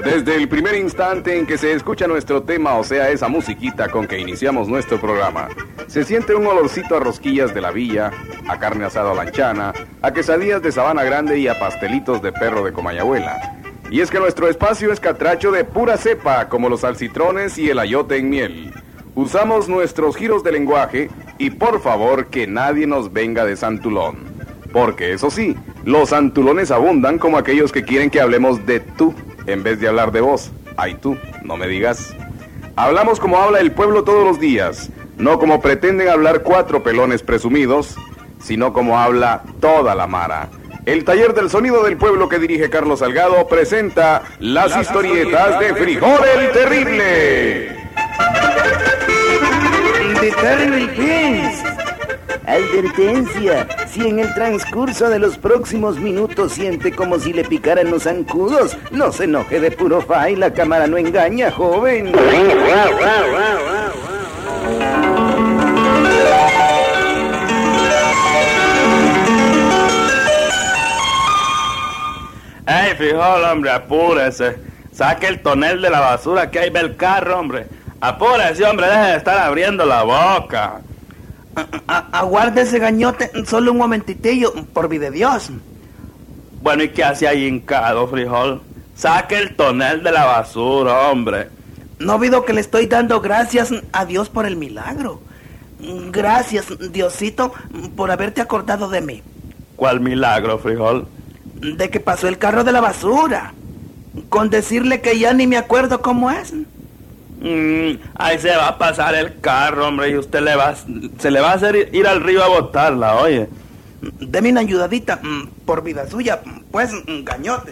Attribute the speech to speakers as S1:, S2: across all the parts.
S1: Desde el primer instante en que se escucha nuestro tema, o sea, esa musiquita con que iniciamos nuestro programa, se siente un olorcito a rosquillas de la villa, a carne asada lanchana, a quesadillas de Sabana Grande y a pastelitos de perro de Comayagüela. Y es que nuestro espacio es catracho de pura cepa, como los alcitrones y el ayote en miel. Usamos nuestros giros de lenguaje y por favor que nadie nos venga de santulón. Porque eso sí, los santulones abundan como aquellos que quieren que hablemos de tú en vez de hablar de vos. Ay tú, no me digas. Hablamos como habla el pueblo todos los días, no como pretenden hablar cuatro pelones presumidos, sino como habla toda la mara. El taller del sonido del pueblo que dirige Carlos Salgado presenta las historietas de Frijol el Terrible.
S2: The Terrible Prince. Advertencia, si en el transcurso de los próximos minutos siente como si le picaran los zancudos, no se enoje de puro fa y la cámara no engaña, joven.
S3: ¡Ey, Frijol, hombre, apúrese! Saque el tonel de la basura que ahí ve el carro, hombre. Apúrese, hombre, deje de estar abriendo la boca.
S2: Aguárdese, gañote, solo un momentitillo, por vida de Dios.
S3: Bueno, ¿y qué hace ahí hincado, Frijol? Saque el tonel de la basura, hombre.
S2: No olvido que le estoy dando gracias a Dios por el milagro. Gracias, Diosito, por haberte acordado de mí.
S3: ¿Cuál milagro, Frijol?
S2: De que pasó el carro de la basura. Con decirle que ya ni me acuerdo cómo es.
S3: Ahí se va a pasar el carro, hombre, y usted se le va a hacer ir al río a botarla, oye.
S2: Deme una ayudadita, por vida suya, pues, gañote.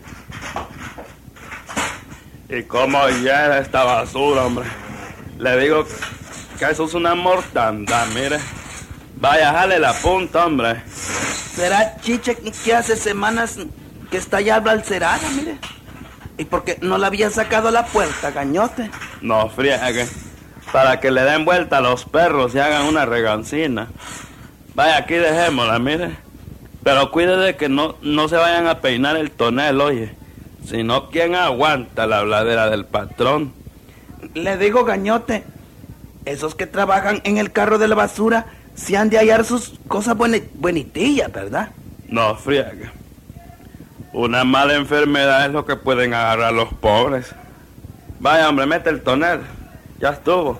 S3: ¿Y cómo llega esta basura, hombre? Le digo que eso es una mortandad, mire. Vaya, jale la punta, hombre.
S2: ¿Será Chiche que hace semanas que está ya balcerada, mire? ¿Y por qué no la había sacado a la puerta, gañote?
S3: No friegue, para que le den vuelta a los perros y hagan una regancina. Vaya, aquí dejémosla, mire. Pero cuide de que no se vayan a peinar el tonel, oye. Si no, ¿quién aguanta la habladera del patrón?
S2: Le digo, gañote, esos que trabajan en el carro de la basura se han de hallar sus cosas buenitillas, ¿verdad?
S3: No friegue. Una mala enfermedad es lo que pueden agarrar los pobres. Vaya, hombre, mete el tonel. Ya estuvo.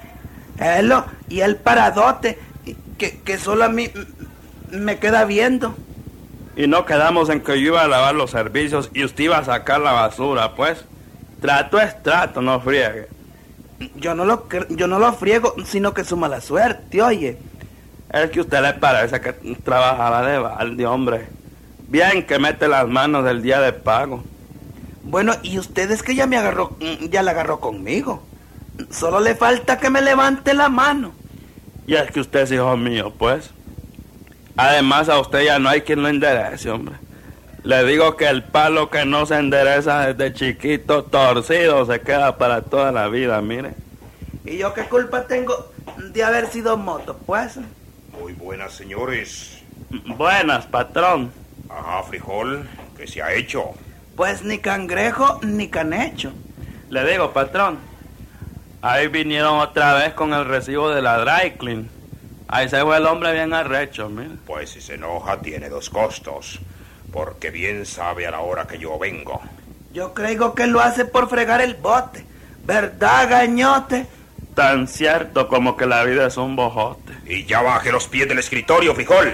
S2: Y el paradote, que solo a mí me queda viendo.
S3: Y no quedamos en que yo iba a lavar los servicios y usted iba a sacar la basura, pues. Trato es trato, no friegue.
S2: Yo no lo friego, sino que su mala suerte, oye.
S3: Es que a usted le parece que trabajaba de balde, hombre. Bien que mete las manos del día de pago.
S2: Bueno, y usted es que ya la agarró conmigo. Solo le falta que me levante la mano.
S3: Y es que usted es hijo mío, pues. Además, a usted ya no hay quien lo enderece, hombre. Le digo que el palo que no se endereza desde chiquito, torcido, se queda para toda la vida, mire.
S2: ¿Y yo qué culpa tengo de haber sido moto, pues?
S4: Muy buenas, señores.
S3: Buenas, patrón.
S4: Ajá, Frijol, ¿qué se ha hecho?
S2: Pues ni cangrejo ni canecho.
S3: Le digo, patrón, ahí vinieron otra vez con el recibo de la dry clean. Ahí se fue el hombre bien arrecho, mire.
S4: Pues si se enoja tiene dos costos, porque bien sabe a la hora que yo vengo.
S2: Yo creo que lo hace por fregar el bote, ¿verdad, gañote?
S3: Tan cierto como que la vida es un bojote.
S4: Y ya baje los pies del escritorio, Frijol.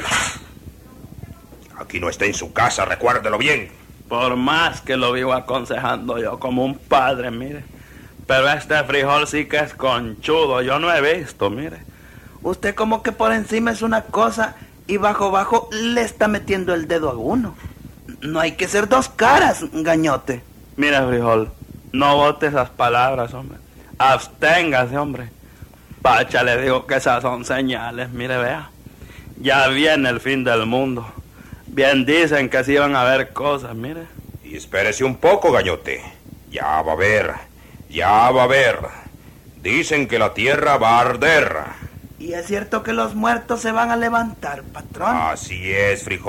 S4: Aquí no está en su casa, recuérdelo bien.
S3: Por más que lo vivo aconsejando yo como un padre, mire. Pero este Frijol sí que es conchudo, yo no he visto, mire.
S2: Usted como que por encima es una cosa y bajo le está metiendo el dedo a uno. No hay que ser dos caras, gañote.
S3: Mire, Frijol, no bote esas palabras, hombre. Absténgase, hombre. Pacha, le digo que esas son señales, mire, vea. Ya viene el fin del mundo. Bien dicen que sí iban a haber cosas, mire.
S4: Y espérese un poco, gañote. Ya va a ver, ya va a ver. Dicen que la tierra va a arder.
S2: Y es cierto que los muertos se van a levantar, patrón.
S4: Así es, Frijol.